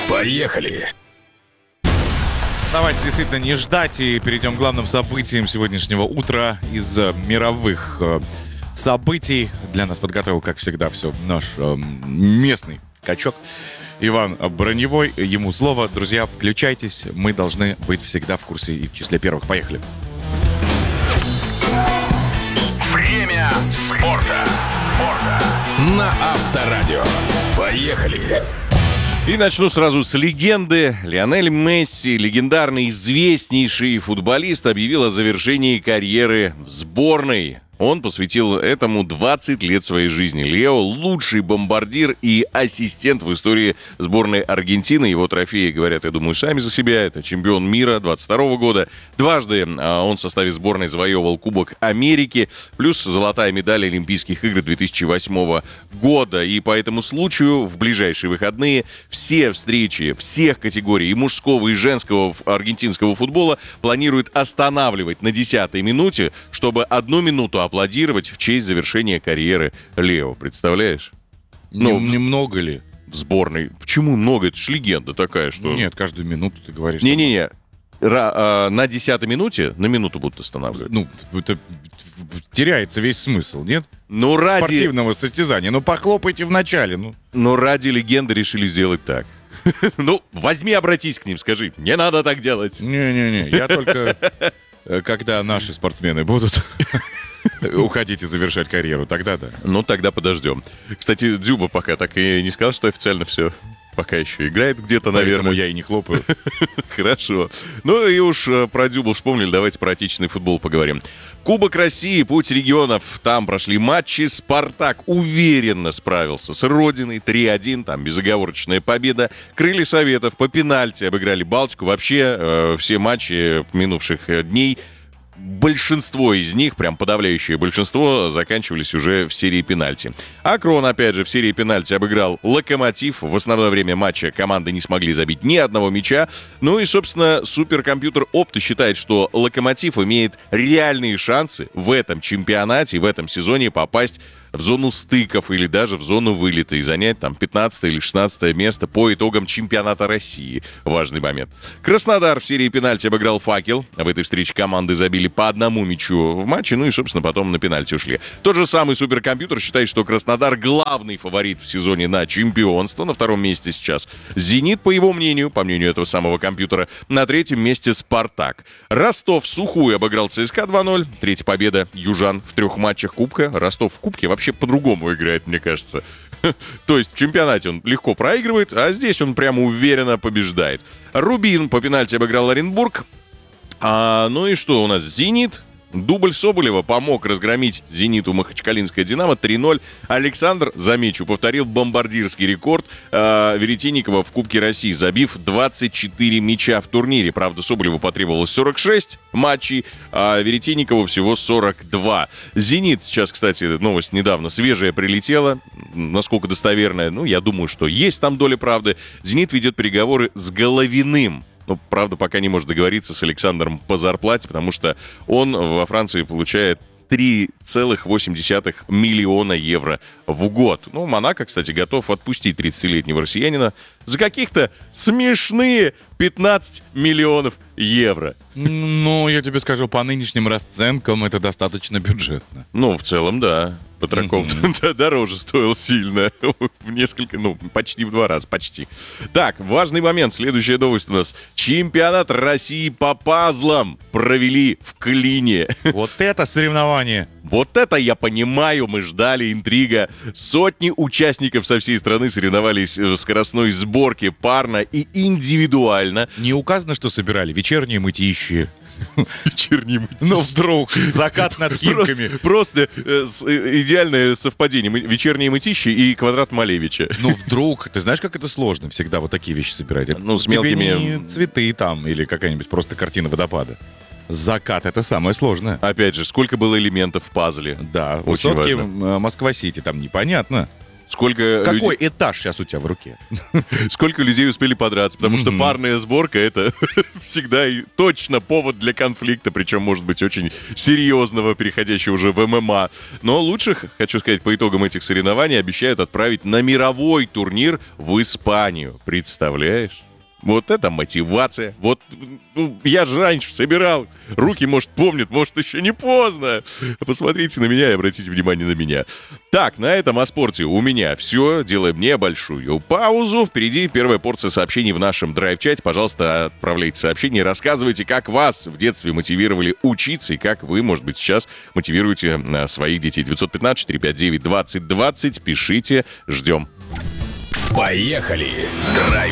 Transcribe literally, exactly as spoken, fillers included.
Поехали! Давайте действительно не ждать и перейдем к главным событиям сегодняшнего утра из мировых э, событий. Для нас подготовил, как всегда, все наш э, местный качок Иван Броневой. Ему слово. Друзья, включайтесь. Мы должны быть всегда в курсе и в числе первых. Поехали. Время спорта. спорта. На Авторадио. Поехали! И начну сразу с легенды. Лионель Месси, легендарный, известнейший футболист, объявил о завершении карьеры в сборной. Он посвятил этому двадцать лет своей жизни. Лео – лучший бомбардир и ассистент в истории сборной Аргентины. Его трофеи говорят, я думаю, сами за себя. Это чемпион мира двадцать второго года. Дважды он в составе сборной завоевывал Кубок Америки. Плюс золотая медаль Олимпийских игр две тысячи восьмого года. И по этому случаю в ближайшие выходные все встречи всех категорий и мужского, и женского аргентинского футбола планируют останавливать на десятой минуте, чтобы одну минуту аплодировать в честь завершения карьеры Лео. Представляешь? Ну, немного ли? В сборной. Почему много? Это ж легенда такая, что... Нет, каждую минуту ты говоришь. Не-не-не. Ра- а, на десятой минуте на минуту будут останавливать. Ну, это теряется весь смысл, нет? Ну, ради... Спортивного состязания. Ну, похлопайте в начале, ну. Но ради легенды решили сделать так. Ну, возьми, обратись к ним, скажи, не надо так делать. Не-не-не, я только... Когда наши спортсмены будут уходить и завершать карьеру, тогда да. Ну, тогда подождем. Кстати, Дзюба пока так и не сказал, что официально все пока еще играет где-то, наверное. Поэтому я и не хлопаю. Хорошо. Ну и уж про Дзюбу вспомнили, давайте про отечественный футбол поговорим. Кубок России, путь регионов. Там прошли матчи. «Спартак» уверенно справился с «Родиной». три один, там безоговорочная победа. «Крылья Советов» по пенальти обыграли «Балтику». Вообще э, все матчи минувших дней, большинство из них, прям подавляющее большинство, заканчивались уже в серии пенальти. «Акрон», опять же, в серии пенальти обыграл «Локомотив». В основное время матча команды не смогли забить ни одного мяча. Ну и, собственно, суперкомпьютер «Опта» считает, что «Локомотив» имеет реальные шансы в этом чемпионате, в этом сезоне попасть в зону стыков или даже в зону вылета и занять там пятнадцатое или шестнадцатое место по итогам чемпионата России. Важный момент. Краснодар в серии пенальти обыграл «Факел». В этой встрече команды забили по одному мячу в матче, ну и, собственно, потом на пенальти ушли. Тот же самый суперкомпьютер считает, что Краснодар главный фаворит в сезоне на чемпионство. На втором месте сейчас «Зенит», по его мнению, по мнению этого самого компьютера. На третьем месте «Спартак». Ростов сухую обыграл ЦСКА два ноль. Третья победа южан в трех матчах Кубка. Ростов в Кубке вообще по-другому играет, мне кажется. То есть в чемпионате он легко проигрывает, а здесь он прямо уверенно побеждает. «Рубин» по пенальти обыграл Оренбург. А, ну и что у нас? «Зенит». Дубль Соболева помог разгромить «Зениту» Махачкалинское «Динамо» три ноль. Александр, замечу, повторил бомбардирский рекорд э, Веретенникова в Кубке России, забив двадцать четыре мяча в турнире. Правда, Соболеву потребовалось сорок шесть матчей, а Веретенникову всего сорок два. «Зенит» сейчас, кстати, новость недавно свежая прилетела. Насколько достоверная? Ну, я думаю, что есть там доля правды. «Зенит» ведет переговоры с Головиным. Ну, правда, пока не может договориться с Александром по зарплате, потому что он во Франции получает три целых восемь десятых миллиона евро в год. Ну, Монако, кстати, готов отпустить тридцатилетнего россиянина за каких-то смешные пятнадцать миллионов евро. Ну, я тебе скажу, по нынешним расценкам это достаточно бюджетно. Ну, в целом, да. Патраков mm-hmm. дороже стоил сильно. В несколько, ну, почти в два раза, почти. Так, важный момент. Следующая новость у нас. Чемпионат России по пазлам провели в Клине. Вот это соревнование. Вот это я понимаю, мы ждали, интрига. Сотни участников со всей страны соревновались в скоростной сборке парно и индивидуально. Не указано, что собирали вечерние мытищи. Вечерние мытищи. Ну вдруг, закат над Химками. Просто, просто э, с, э, идеальное совпадение. Вечерние мытищи и квадрат Малевича. Ну вдруг, ты знаешь, как это сложно всегда вот такие вещи собирать? Ну, с тебе мелкими... не цветы там или какая-нибудь просто картина водопада. Закат — это самое сложное. Опять же, сколько было элементов в пазле. Да, очень высотки важно. Москва-Сити, там непонятно. Сколько Какой людей... этаж сейчас у тебя в руке? Сколько людей успели подраться, потому что парная сборка — это всегда и точно повод для конфликта, причем, может быть, очень серьезного, переходящего уже в ММА. Но лучших, хочу сказать, по итогам этих соревнований обещают отправить на мировой турнир в Испанию. Представляешь? Вот это мотивация. Вот ну, я же раньше собирал. Руки, может, помнят, может, еще не поздно. Посмотрите на меня и обратите внимание на меня. Так, на этом о спорте у меня все. Делаем небольшую паузу. Впереди первая порция сообщений в нашем драйв-чате. Пожалуйста, отправляйте сообщения. Рассказывайте, как вас в детстве мотивировали учиться и как вы, может быть, сейчас мотивируете своих детей. девять один пять четыре пять девять двадцать двадцать. Пишите. Ждем. Поехали! Драйв